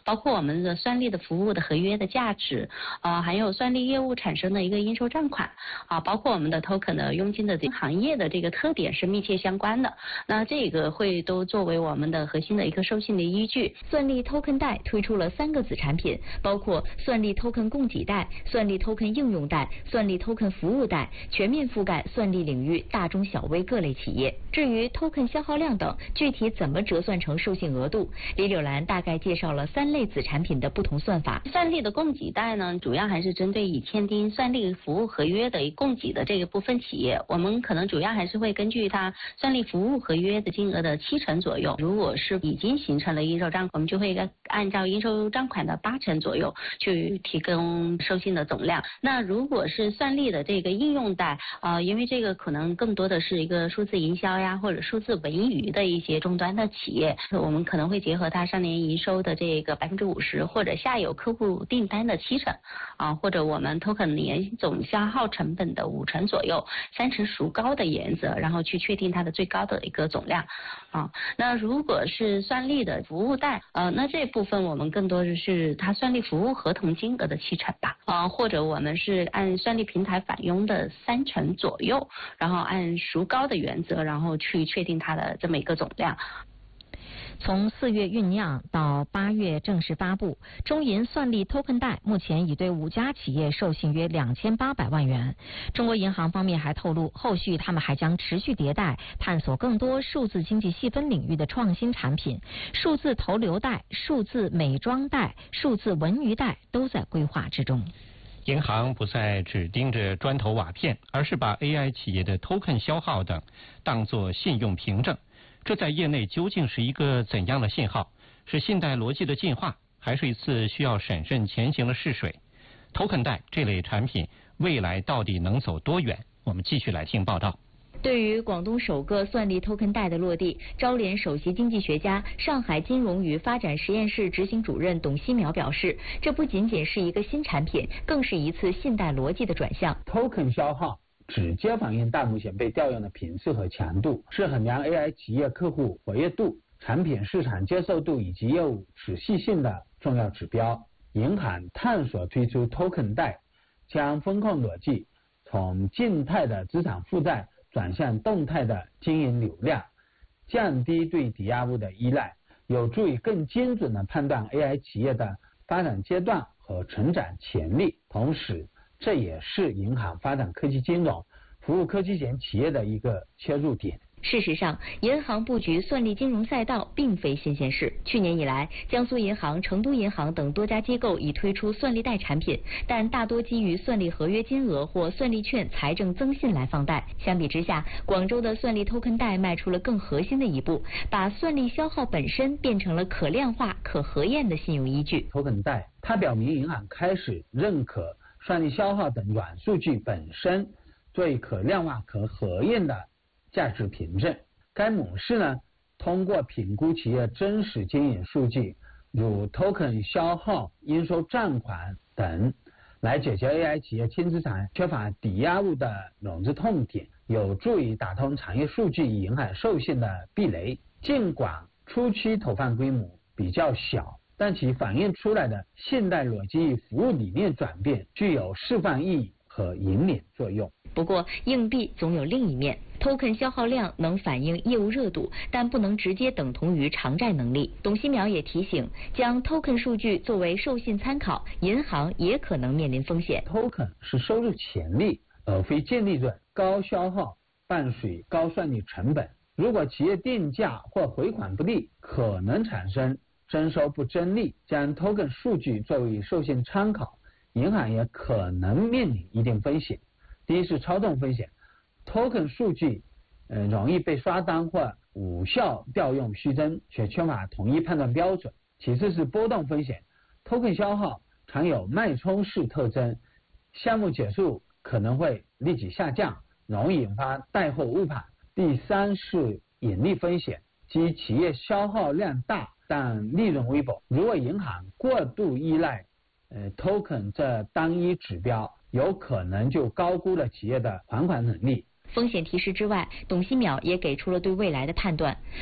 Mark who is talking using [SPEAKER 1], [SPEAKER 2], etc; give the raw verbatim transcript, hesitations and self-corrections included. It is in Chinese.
[SPEAKER 1] 包括我们的算力的服务的合约的价值，啊，还有算力业务产生的一个应收账款，啊，包括我们的 token 的佣金的这个行业的这个特点是密切相关的，那这个会都作为我们的核心的一个授信的依据。
[SPEAKER 2] 算力 token 贷推出了三个子产品，包括算力 token 供给贷、算力 token 应用贷、算力 token 服务贷，全面覆盖算力领域大中小微各类企业。至于 token 消耗量等，具体怎么折算成授信额度，李柳兰大概介绍了三类子产品的不同算法。
[SPEAKER 1] 算力的供给贷呢，主要还是针对已签订算力服务合约的供给的这个部分企业，我们可能主要还是会根据它算力服务合约的金额的七成左右，如果是已经形成了应收账款，我们就会按照应收账款的八成左右去提供授信的总量。那如果是算力的这个应用贷，呃，因为这个可能更多的是一个数字营销呀，或者数字文娱的一些终端的企业，我们可能会结合它上年营收的这个百分之五十，或者下游客户订单的七成，啊，或者我们 token 年总消耗成本的五成左右，三成孰高的原则，然后去确定它的最高的一个总量，啊，那如果是算力的服务贷，呃，那这部分我们更多的是它算力服务合同金额的七成吧，啊，或者我们是按算力平台返佣的三成左右，然后按孰高的原则，然后去确定它的这么一个总量。
[SPEAKER 2] 从四月酝酿到八月正式发布，中银算力 token 贷目前已对五家企业授信约两千八百万元。中国银行方面还透露，后续他们还将持续迭代，探索更多数字经济细分领域的创新产品，数字投流贷、数字美妆贷、数字文娱贷都在规划之中。
[SPEAKER 3] 银行不再只盯着砖头瓦片，而是把 A I 企业的 token 消耗等当作信用凭证。这在业内究竟是一个怎样的信号？是信贷逻辑的进化，还是一次需要审慎前行的试水 ？token 贷这类产品未来到底能走多远？我们继续来听报道。
[SPEAKER 2] 对于广东首个算力 token 贷的落地，招联首席经济学家、上海金融与发展实验室执行主任董希淼表示，这不仅仅是一个新产品，更是一次信贷逻辑的转向。
[SPEAKER 4] token 消耗直接反映大目前被调用的频次和强度，是衡量 A I 企业客户活跃度、产品市场接受度以及业务持续性的重要指标。银行探索推出 token 贷，将风控逻辑从静态的资产负债转向动态的经营流量，降低对抵押物的依赖，有助于更精准地判断 A I 企业的发展阶段和成长潜力。同时，这也是银行发展科技金融、服务科技型企业的一个切入点。
[SPEAKER 2] 事实上，银行布局算力金融赛道并非新鲜事。去年以来，江苏银行、成都银行等多家机构已推出算力贷产品，但大多基于算力合约金额或算力券财政增信来放贷。相比之下，广州的算力 token 贷迈出了更核心的一步，把算力消耗本身变成了可量化、可核验的信用依据。
[SPEAKER 4] token 贷，它表明银行开始认可算力消耗等软数据本身对可量化、可核验的价值凭证。该模式呢，通过评估企业真实经营数据，如 token 消耗、应收账款等，来解决 A I 企业轻资产缺乏抵押物的融资痛点，有助于打通产业数据与银行授信的壁垒。尽管初期投放规模比较小，但其反映出来的信贷逻辑与服务理念转变具有示范意义和引领作用。
[SPEAKER 2] 不过，硬币总有另一面。token 消耗量能反映业务热度，但不能直接等同于偿债能力。董希淼也提醒，将 token 数据作为授信参考，银行也可能面临风险。
[SPEAKER 4] token 是收入潜力，而非净利润，高消耗伴随高算力成本。如果企业定价或回款不利，可能产生征收不争利。将 token 数据作为授信参考，银行也可能面临一定风险。第一是操纵风险 ，token 数据呃容易被刷单或无效调用虚增，却缺乏统一判断标准。其次是波动风险 ，token 消耗常有脉冲式特征，项目结束可能会立即下降，容易引发贷后误判。第三是盈利风险，即企业消耗量大但利润微薄。如果银行过度依赖呃 token 这单一指标，有可能就高估了企业的还款能力。
[SPEAKER 2] 风险提示之外，董希淼也给出了对未来的判断。